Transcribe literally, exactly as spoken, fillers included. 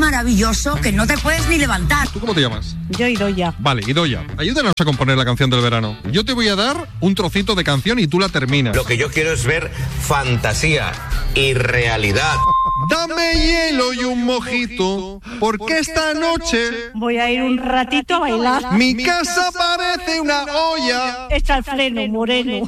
maravilloso que no te puedes ni levantar. ¿Tú cómo te llamas? Yo Idoia. Vale, Idoia, ayúdanos a componer la canción del verano. Yo te voy a dar un trocito de canción y tú la terminas. Lo que yo quiero es ver fantasía y realidad. Dame hielo y un mojito, porque esta noche Voy a ir un ratito a bailar. mi casa parece una olla. Echa el freno, moreno.